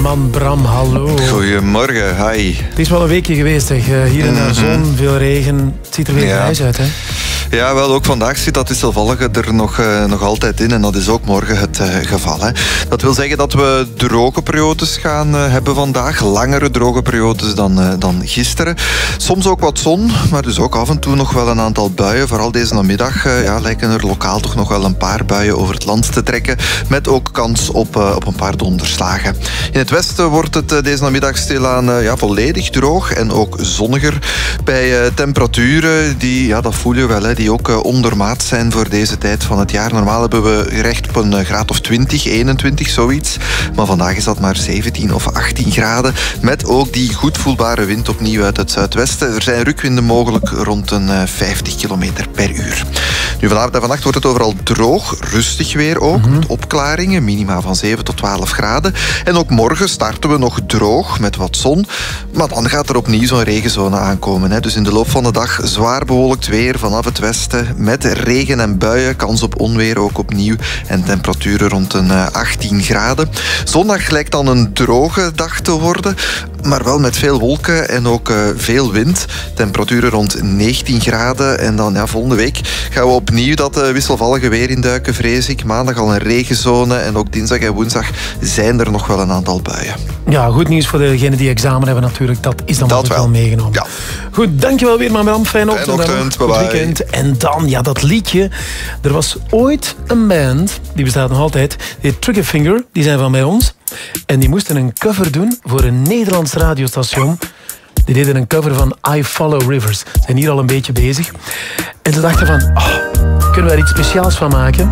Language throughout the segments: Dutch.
weerman Bram, hallo. Goedemorgen, hi. Het is wel een weekje geweest, zeg. Hier in de zon, veel regen. Het ziet er weer grijs uit, hè? Ja, wel, ook vandaag zit dat wisselvallige er nog altijd in. En dat is ook morgen het geval. Hè. Dat wil zeggen dat we droge periodes gaan hebben vandaag. Langere droge periodes dan gisteren. Soms ook wat zon, maar dus ook af en toe nog wel een aantal buien. Vooral deze namiddag lijken er lokaal toch nog wel een paar buien over het land te trekken. Met ook kans op een paar donderslagen. In het westen wordt het deze namiddag stilaan volledig droog en ook zonniger. Bij temperaturen, dat voel je wel, hè, die ook ondermaat zijn voor deze tijd van het jaar. Normaal hebben we recht op een graad of 20, 21, zoiets. Maar vandaag is dat maar 17 of 18 graden. Met ook die goed voelbare wind opnieuw uit het zuidwesten. Er zijn rukwinden mogelijk rond een 50 kilometer per uur. Nu, vanavond en vannacht wordt het overal droog, rustig weer ook. Met opklaringen, minima van 7 tot 12 graden. En ook morgen starten we nog droog met wat zon. Maar dan gaat er opnieuw zo'n regenzone aankomen. Hè. Dus in de loop van de dag zwaar bewolkt weer vanaf het westen. Met regen en buien, kans op onweer ook opnieuw. En temperaturen rond een 18 graden. Zondag lijkt dan een droge dag te worden. Maar wel met veel wolken en ook veel wind. Temperaturen rond 19 graden. En dan volgende week gaan we opnieuw dat wisselvallige weer induiken, vrees ik. Maandag al een regenzone. En ook dinsdag en woensdag zijn er nog wel een aantal buien. Ja, goed nieuws voor degenen die examen hebben natuurlijk. Dat is dan wel meegenomen. Ja. Goed, dankjewel weer, Bram. Fijne ochtend. Bye-bye. Goed weekend. En dan, dat liedje. Er was ooit een band, die bestaat nog altijd, die heet Triggerfinger, die zijn van bij ons. En die moesten een cover doen voor een Nederlands radiostation. Die deden een cover van I Follow Rivers. Ze zijn hier al een beetje bezig. En ze dachten van, kunnen we er iets speciaals van maken?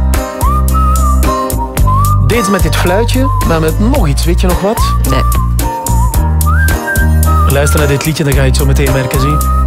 Deed ze met dit fluitje, maar met nog iets. Weet je nog wat? Nee. Luister naar dit liedje, dan ga je het zo meteen merken, zie.